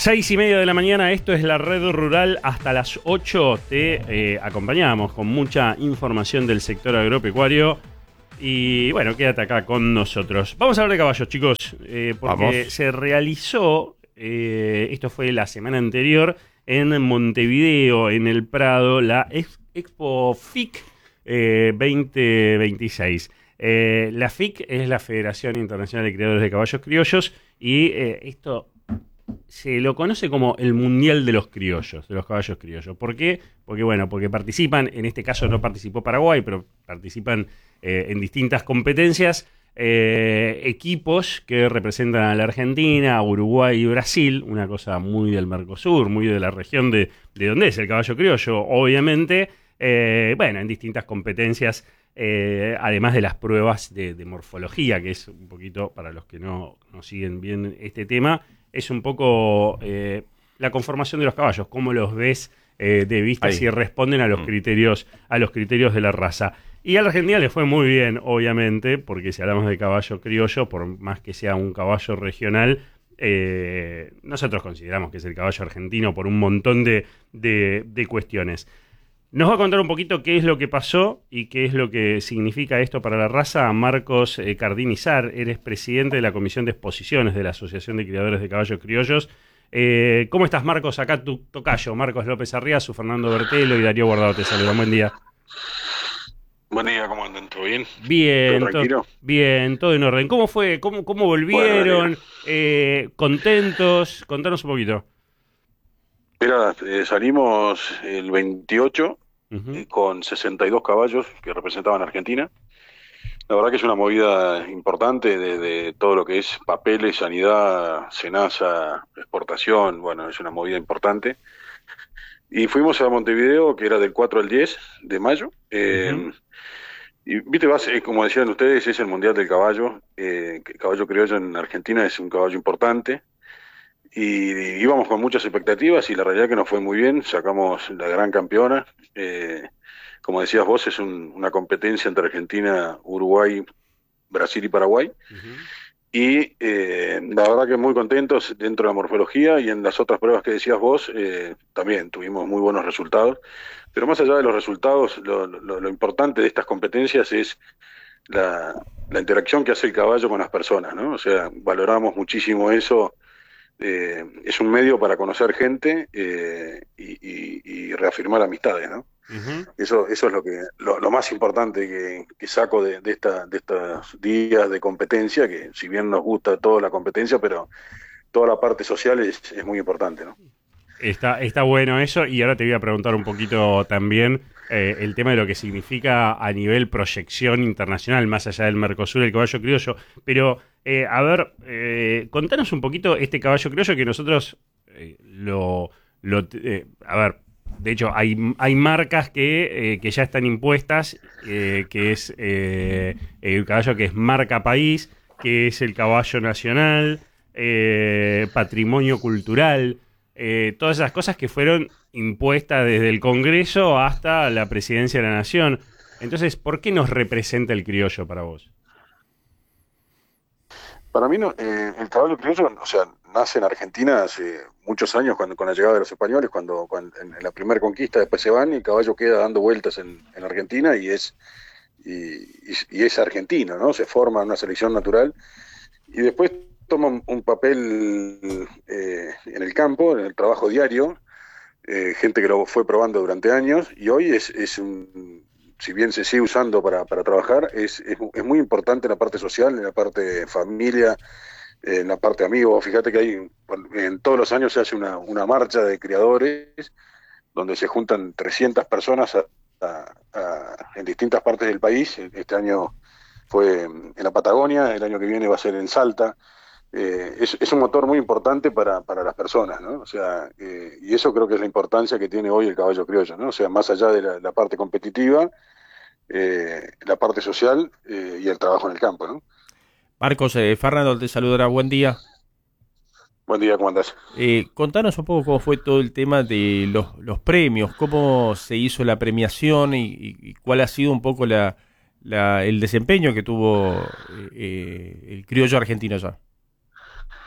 6:30 de la mañana, esto es la Red Rural. Hasta las 8 te acompañamos con mucha información del sector agropecuario. Y bueno, quédate acá con nosotros. Vamos a hablar de caballos, chicos, porque se realizó, esto fue la semana anterior, en Montevideo, en el Prado, la Expo FIC 2026. La FIC es la Federación Internacional de Criadores de Caballos Criollos y esto se lo conoce como el Mundial de los Criollos, de los caballos criollos. ¿Por qué? Porque participan, en este caso no participó Paraguay, pero participan en distintas competencias equipos que representan a la Argentina, a Uruguay y Brasil, una cosa muy del Mercosur, muy de la región de donde es el caballo criollo, obviamente, en distintas competencias, además de las pruebas de morfología, que es un poquito, para los que no siguen bien este tema, es un poco la conformación de los caballos, cómo los ves de vista, si responden a los criterios de la raza. Y a la Argentina le fue muy bien, obviamente, porque si hablamos de caballo criollo, por más que sea un caballo regional, nosotros consideramos que es el caballo argentino por un montón de cuestiones. Nos va a contar un poquito qué es lo que pasó y qué es lo que significa esto para la raza. Marcos Cardinizar, eres presidente de la Comisión de Exposiciones de la Asociación de Criadores de Caballos Criollos. ¿Cómo estás, Marcos? Acá tu tocayo, Marcos López Arriazu, Fernando Bertelo y Darío Guardado te saludan. Buen día. Buen día, ¿cómo andan? ¿Todo bien? Bien, ¿Todo tranquilo? Bien, todo en orden. ¿Cómo fue? ¿Cómo volvieron? Bueno, ¿Contentos? Contanos un poquito. mira, salimos el 28 Uh-huh. con 62 caballos que representaban a Argentina. La verdad que es una movida importante de todo lo que es papeles, sanidad, SENASA, exportación. Bueno, es una movida importante. Y fuimos a Montevideo, que era del 4 al 10 de mayo. Uh-huh. Y viste, como decían ustedes, es el Mundial del Caballo. El caballo criollo en Argentina es un caballo importante. Y íbamos con muchas expectativas y la realidad que nos fue muy bien, sacamos la gran campeona. Como decías vos, es una competencia entre Argentina, Uruguay, Brasil y Paraguay. Uh-huh. Y la verdad que muy contentos dentro de la morfología y en las otras pruebas que decías vos, también tuvimos muy buenos resultados. Pero más allá de los resultados, lo importante de estas competencias es la, la interacción que hace el caballo con las personas, ¿no? O sea, valoramos muchísimo eso. Es un medio para conocer gente y reafirmar amistades, ¿no? Uh-huh. Eso es lo más importante que saco de estos días de competencia, que si bien nos gusta toda la competencia, pero toda la parte social es muy importante, ¿no? Está bueno eso, y ahora te voy a preguntar un poquito también el tema de lo que significa a nivel proyección internacional, más allá del Mercosur, el caballo criollo. Pero, contanos un poquito este caballo criollo que nosotros de hecho, hay marcas que ya están impuestas, que es el caballo que es marca país, que es el caballo nacional, patrimonio cultural. Todas esas cosas que fueron impuestas desde el Congreso hasta la Presidencia de la Nación. Entonces, ¿por qué nos representa el criollo para vos? Para mí, no, el caballo criollo, o sea, nace en Argentina hace muchos años con la llegada de los españoles, cuando en la primera conquista después se van y el caballo queda dando vueltas en Argentina y es argentino, ¿no? Se forma una selección natural y después toma un papel en el campo, en el trabajo diario, gente que lo fue probando durante años y hoy si bien se sigue usando para trabajar, es muy importante en la parte social, en la parte de familia, en la parte amigos. Fíjate que en todos los años se hace una marcha de criadores donde se juntan 300 personas en distintas partes del país. Este año fue en la Patagonia, el año que viene va a ser en Salta. Es un motor muy importante para las personas, ¿no? O sea, y eso creo que es la importancia que tiene hoy el caballo criollo, ¿no? O sea, más allá de la parte competitiva, la parte social y el trabajo en el campo, ¿no? Marcos, Fernando te saludará, buen día. Buen día, ¿cómo andás? Contanos un poco cómo fue todo el tema de los premios, cómo se hizo la premiación y cuál ha sido un poco el desempeño que tuvo el criollo argentino ya.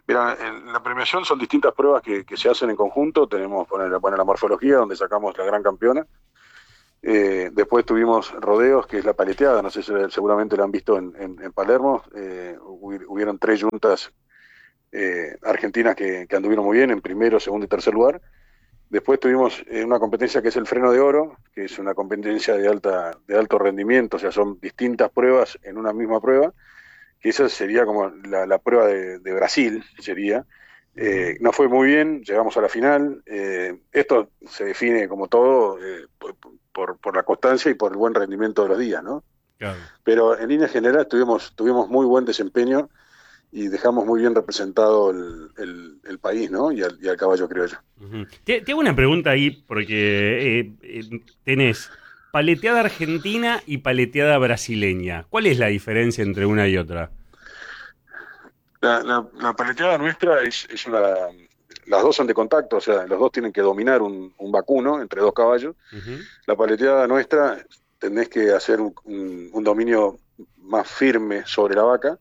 Mira, en la premiación son distintas pruebas que se hacen en conjunto. Tenemos la morfología, donde sacamos la gran campeona. Después tuvimos rodeos, que es la paleteada, no sé si seguramente lo han visto en Palermo. Hubieron 3 yuntas argentinas que anduvieron muy bien en primero, segundo y tercer lugar. Después tuvimos una competencia que es el freno de oro, que es una competencia de alto rendimiento, o sea, son distintas pruebas en una misma prueba, que esa sería como la prueba de Brasil, sería. No fue muy bien, llegamos a la final. Esto se define como todo por la constancia y por el buen rendimiento de los días, ¿no? Claro. Pero en línea general tuvimos muy buen desempeño y dejamos muy bien representado el país, ¿no? Y al caballo criollo. Uh-huh. Te hago una pregunta ahí, porque tenés paleteada argentina y paleteada brasileña. ¿Cuál es la diferencia entre una y otra? La paleteada nuestra es una... Las dos son de contacto, o sea, los dos tienen que dominar un vacuno entre 2 caballos. Uh-huh. La paleteada nuestra tenés que hacer un dominio más firme sobre la vaca,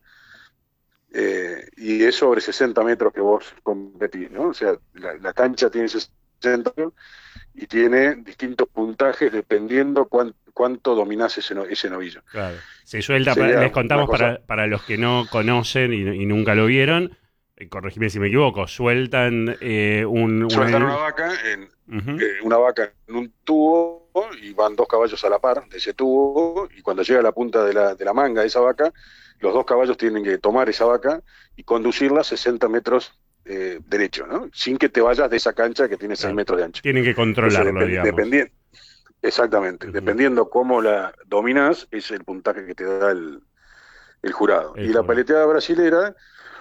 y es sobre 60 metros que vos competís, ¿no? O sea, la cancha tiene 60 metros y tiene distintos puntajes dependiendo cuánto dominás ese novillo. Claro. Se suelta, Sería les contamos una cosa... para los que no conocen y nunca lo vieron, corregime si me equivoco, sueltan Sueltan una vaca una vaca en un tubo y van 2 caballos a la par de ese tubo, y cuando llega a la punta de la manga de esa vaca, los 2 caballos tienen que tomar esa vaca y conducirla 60 metros derecho, ¿no? Sin que te vayas de esa cancha que tiene 6 metros de ancho. Tienen que controlarlo, digamos. Exactamente. Dependiendo cómo la dominás, es el puntaje que te da el jurado. Y la paleteada brasilera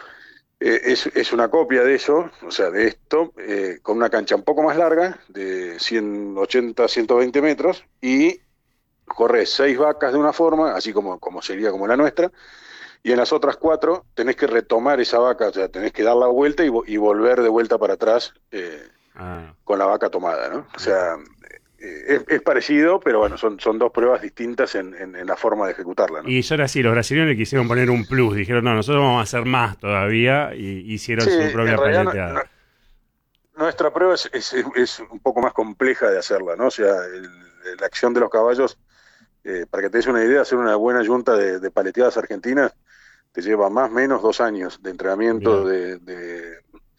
es una copia de eso, o sea, de esto, con una cancha un poco más larga, de 180, 120 metros, y corres 6 vacas de una forma, así como sería como la nuestra, y en las otras 4 tenés que retomar esa vaca, o sea, tenés que dar la vuelta y volver de vuelta para atrás con la vaca tomada, ¿no? O sea, es parecido, pero bueno, son 2 pruebas distintas en la forma de ejecutarla, ¿no? Y son así, los brasileños le quisieron poner un plus, dijeron, no, nosotros vamos a hacer más todavía, y hicieron su propia paleteada. Nuestra prueba es un poco más compleja de hacerla, ¿no? O sea, la acción de los caballos, para que te des una idea, hacer una buena yunta de paleteadas argentinas te lleva más o menos 2 años de entrenamiento, de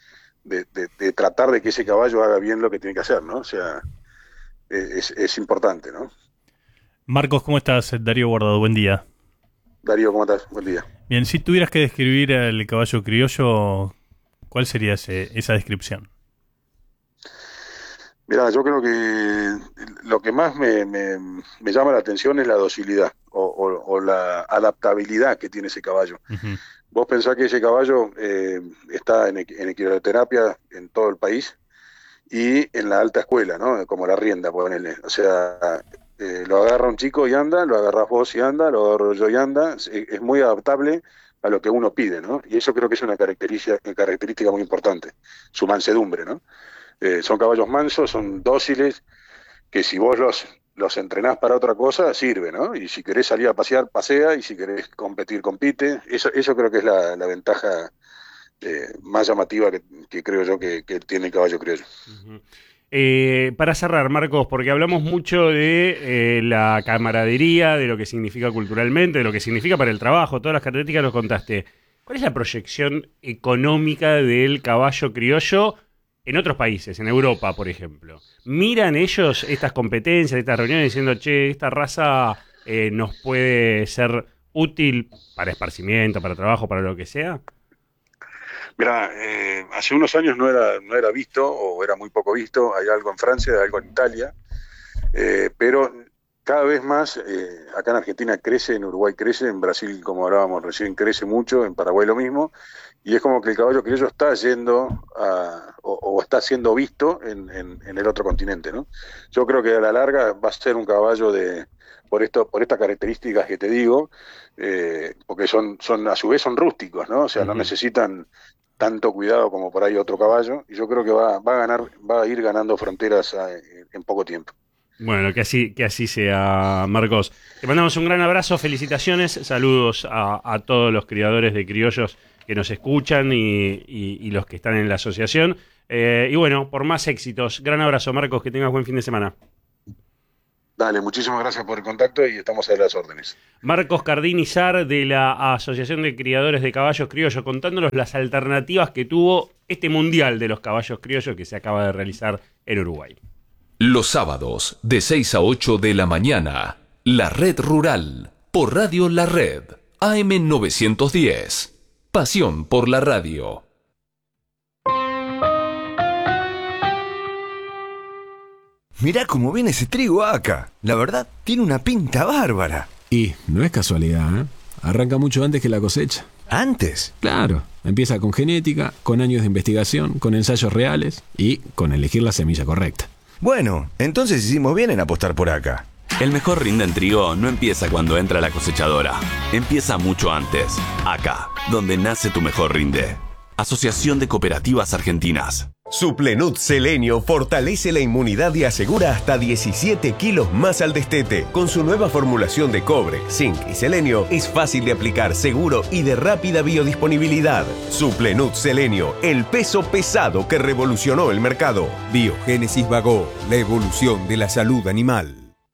tratar de que ese caballo haga bien lo que tiene que hacer, ¿no? O sea, es importante, ¿no? Marcos, ¿cómo estás? Darío Guardado, buen día. Darío, ¿cómo estás? Buen día. Bien, si tuvieras que describir al caballo criollo, ¿cuál sería esa descripción? Mirá, yo creo que lo que más me llama la atención es la docilidad o la adaptabilidad que tiene ese caballo. Uh-huh. Vos pensás que ese caballo está en equinoterapia en todo el país y en la alta escuela, ¿no? Como la rienda, ponele. O sea, lo agarra un chico y anda, lo agarrás vos y anda, lo agarro yo y anda. Es muy adaptable a lo que uno pide, ¿no? Y eso creo que es una característica muy importante, su mansedumbre, ¿no? Son caballos mansos, son dóciles, que si vos los entrenás para otra cosa, sirve, ¿no? Y si querés salir a pasear, pasea, y si querés competir, compite. Eso creo que es la ventaja más llamativa que creo yo que tiene el caballo criollo. Uh-huh. Para cerrar, Marcos, porque hablamos mucho de la camaradería, de lo que significa culturalmente, de lo que significa para el trabajo, todas las características los contaste. ¿Cuál es la proyección económica del caballo criollo en otros países, en Europa, por ejemplo? ¿Miran ellos estas competencias, estas reuniones diciendo, che, esta raza nos puede ser útil para esparcimiento, para trabajo, para lo que sea? Mirá, hace unos años no era visto, o era muy poco visto. Hay algo en Francia, hay algo en Italia, pero cada vez más acá en Argentina crece, en Uruguay crece, en Brasil, como hablábamos recién, crece mucho, en Paraguay lo mismo, y es como que el caballo criollo está yendo o está siendo visto en el otro continente, ¿no? Yo creo que a la larga va a ser un caballo por estas características que te digo, porque son a su vez son rústicos, ¿no? O sea, no necesitan tanto cuidado como por ahí otro caballo, y yo creo que va a ir ganando fronteras en poco tiempo. Bueno, que así sea, Marcos. Te mandamos un gran abrazo, felicitaciones, saludos a todos los criadores de criollos que nos escuchan y los que están en la asociación. Y bueno, por más éxitos. Gran abrazo, Marcos, que tengas buen fin de semana. Dale, muchísimas gracias por el contacto y estamos a las órdenes. Marcos Cardini-Sar de la Asociación de Criadores de Caballos Criollos, contándonos las alternativas que tuvo este Mundial de los Caballos Criollos que se acaba de realizar en Uruguay. Los sábados, de 6 a 8 de la mañana, La Red Rural, por Radio La Red, AM 910. Pasión por la radio. Mirá cómo viene ese trigo acá. La verdad, tiene una pinta bárbara. Y no es casualidad, ¿eh? Arranca mucho antes que la cosecha. ¿Antes? Claro, empieza con genética, con años de investigación, con ensayos reales y con elegir la semilla correcta. Bueno, entonces hicimos bien en apostar por acá. El mejor rinde en trigo no empieza cuando entra la cosechadora. Empieza mucho antes. Acá, donde nace tu mejor rinde. Asociación de Cooperativas Argentinas. Suplenut Selenio fortalece la inmunidad y asegura hasta 17 kilos más al destete. Con su nueva formulación de cobre, zinc y selenio, es fácil de aplicar, seguro y de rápida biodisponibilidad. Suplenut Selenio, el peso pesado que revolucionó el mercado. Biogénesis Bagó, la evolución de la salud animal.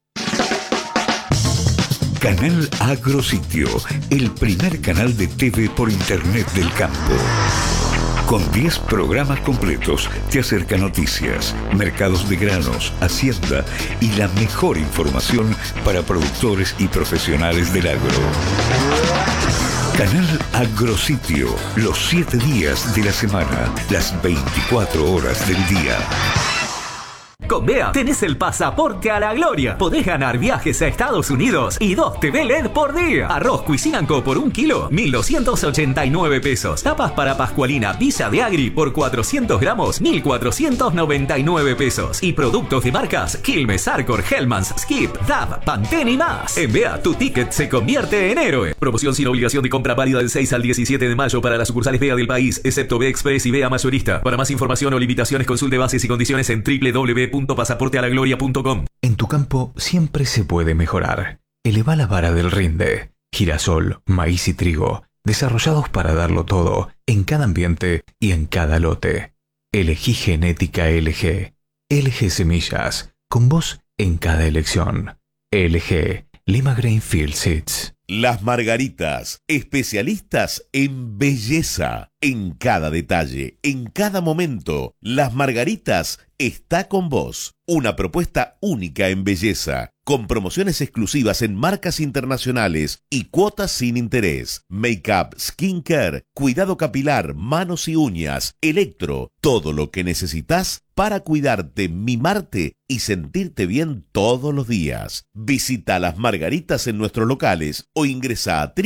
Canal Agrositio, el primer canal de TV por internet del campo. Con 10 programas completos te acerca noticias, mercados de granos, hacienda y la mejor información para productores y profesionales del agro. Canal Agrositio, los 7 días de la semana, las 24 horas del día. Con BEA tenés el pasaporte a la gloria. Podés ganar viajes a Estados Unidos y 2 TV LED por día. Arroz Cuisinanco por 1 kilo, 1.289 pesos. Tapas para Pascualina Villa de Agri por 400 gramos, 1.499 pesos. Y productos de marcas Quilmes, Arcor, Hellmann's, Skip, DAB, Pantene y más. En BEA tu ticket se convierte en héroe. Promoción sin obligación de compra válida del 6 al 17 de mayo para las sucursales BEA del país, excepto BEA Express y BEA Mayorista. Para más información o limitaciones consulte bases y condiciones en www.pasaportealagloria.com. En tu campo siempre se puede mejorar. Eleva la vara del rinde. Girasol, maíz y trigo, desarrollados para darlo todo, en cada ambiente y en cada lote. Elegí genética LG. LG Semillas, con vos en cada elección. LG, Lima Grainfield Seeds. Las Margaritas, especialistas en belleza, en cada detalle, en cada momento. Las Margaritas está con vos. Una propuesta única en belleza, con promociones exclusivas en marcas internacionales y cuotas sin interés. Make-up, skincare, cuidado capilar, manos y uñas, electro, todo lo que necesitas para cuidarte, mimarte y sentirte bien todos los días. Visita Las Margaritas en nuestros locales o ingresa a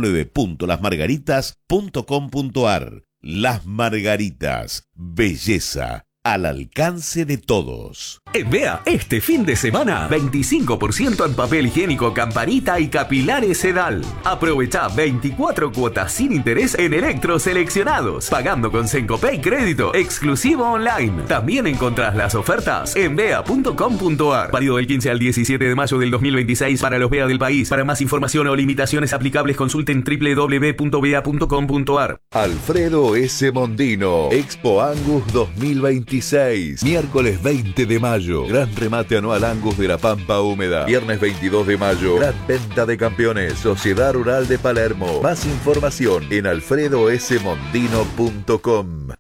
www.lasmargaritas.com.ar. Las Margaritas, belleza al alcance de todos. En BEA, este fin de semana, 25% en papel higiénico Campanita y capilares Sedal. Aprovecha 24 cuotas sin interés en electros seleccionados, pagando con Sencopay crédito, exclusivo online. También encontrás las ofertas en bea.com.ar. Válido del 15 al 17 de mayo del 2026 para los BEA del país. Para más información o limitaciones aplicables, consulten www.bea.com.ar. Alfredo S. Mondino, Expo Angus 2026, miércoles 20 de mayo, gran remate anual Angus de la Pampa Húmeda. Viernes 22 de mayo, gran venta de campeones, Sociedad Rural de Palermo. Más información en alfredosmondino.com.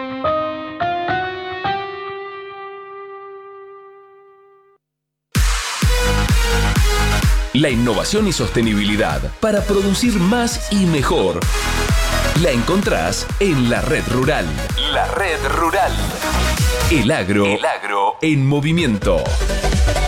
La innovación y sostenibilidad para producir más y mejor. La encontrás en La Red Rural. La Red Rural. El agro en movimiento.